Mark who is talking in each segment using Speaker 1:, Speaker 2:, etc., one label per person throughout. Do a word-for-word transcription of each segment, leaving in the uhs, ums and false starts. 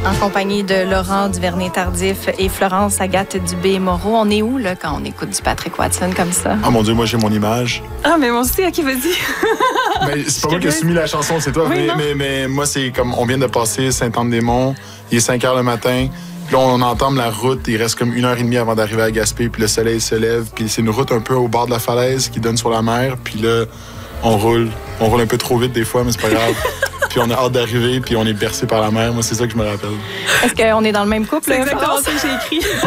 Speaker 1: en compagnie de Laurent Duvernay-Tardif et Florence Agathe Dubé-Moreau. On est où, là, quand on écoute du Patrick Watson comme ça?
Speaker 2: Ah, mon Dieu, moi, j'ai mon image.
Speaker 1: Ah, mais moi aussi, OK, vas-y.
Speaker 2: Ben, c'est pas moi qui ai soumis la chanson, c'est toi.
Speaker 1: Oui,
Speaker 2: mais, mais, mais moi, c'est comme, on vient de passer Saint-Anne-des-Monts, il est cinq heures le matin. Puis là, on entame la route, il reste comme une heure et demie avant d'arriver à Gaspé, puis le soleil se lève, puis c'est une route un peu au bord de la falaise qui donne sur la mer, puis là, on roule. On roule un peu trop vite des fois, mais c'est pas grave. Puis on a hâte d'arriver, puis on est bercé par la mer. Moi, c'est ça que je me rappelle.
Speaker 1: Est-ce qu'on est dans le même couple?
Speaker 3: C'est exactement ça que j'ai écrit.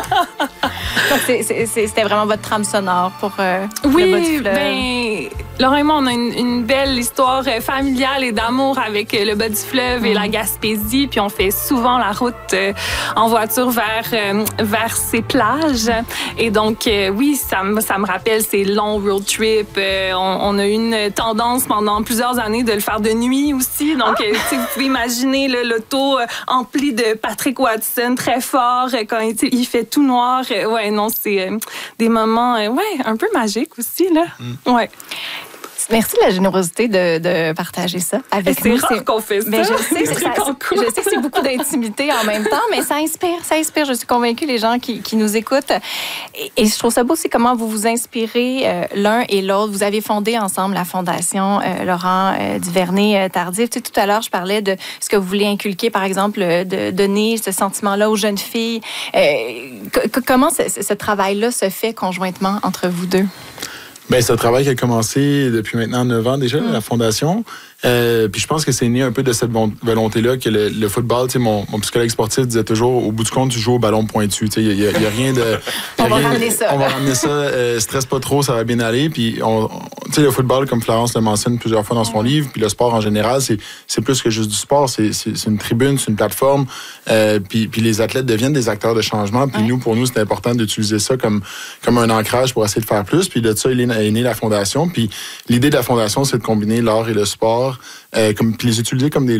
Speaker 1: Donc, c'est, c'est, c'était vraiment votre trame sonore pour euh,
Speaker 3: oui,
Speaker 1: le bas du fleuve.
Speaker 3: Ben, Laurent et moi, on a une, une belle histoire familiale et d'amour avec le bas du fleuve et la Gaspésie. Puis on fait souvent la route euh, en voiture vers, euh, vers ces plages. Et donc, euh, oui, ça me, ça me rappelle ces longs road trips. Euh, on, on a eu une tendance pendant plusieurs années de le faire de nuit aussi. Donc, ah! euh, vous pouvez imaginer là, l'auto euh, empli de Patrick Watson très fort euh, quand il, il fait tout noir. Euh, ouais, non, c'est euh, des moments euh, ouais, un peu magiques aussi, là. Mm. Ouais.
Speaker 1: Merci de la générosité de, de partager ça avec
Speaker 3: c'est
Speaker 1: nous.
Speaker 3: Rare c'est rare qu'on fait ça.
Speaker 1: Mais je sais, c'est ça,
Speaker 3: cool.
Speaker 1: je sais que c'est beaucoup d'intimité en même temps, mais ça inspire, ça inspire. Je suis convaincue, les gens qui, qui nous écoutent. Et, et je trouve ça beau, c'est comment vous vous inspirez euh, l'un et l'autre. Vous avez fondé ensemble la Fondation euh, Laurent euh, Duvernay-Tardif. Tu sais, tout à l'heure, je parlais de ce que vous voulez inculquer, par exemple, de donner ce sentiment-là aux jeunes filles. Euh, c- comment ce, ce travail-là se fait conjointement entre vous deux?
Speaker 2: Bien, c'est un travail qui a commencé depuis maintenant neuf ans déjà, mmh. la Fondation. Euh, puis je pense que c'est né un peu de cette volonté-là que le, le football, tu sais, mon, mon psychologue sportif disait toujours, au bout du compte, tu joues au ballon pointu. Tu sais, il y, y a rien de...
Speaker 1: on
Speaker 2: rien,
Speaker 1: va ramener ça.
Speaker 2: On va ramener ça. Euh, stresse pas trop, ça va bien aller. Puis on, tu sais, le football, comme Florence le mentionne plusieurs fois dans son mmh. livre, puis le sport en général, c'est, c'est plus que juste du sport. C'est, c'est, c'est une tribune, c'est une plateforme. Euh, puis, puis les athlètes deviennent des acteurs de changement. Puis ouais. nous, pour nous, c'est important d'utiliser ça comme, comme un ancrage pour essayer de faire plus. Puis de ça, il est né la Fondation. Puis l'idée de la Fondation, c'est de combiner l'art et le sport, euh, comme, puis les utiliser comme des